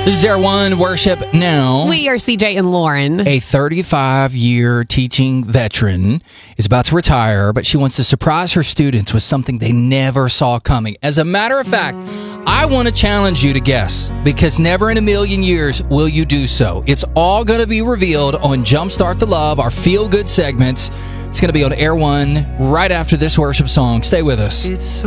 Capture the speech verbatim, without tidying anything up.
This is Air One Worship Now. We are C J and Lauren. A thirty-five-year teaching veteran is about to retire, but she wants to surprise her students with something they never saw coming. As a matter of fact, I want to challenge you to guess, because never in a million years will you do so. It's all going to be revealed on Jumpstart the Love, our feel-good segments. It's going to be on Air One right after this worship song. Stay with us. It's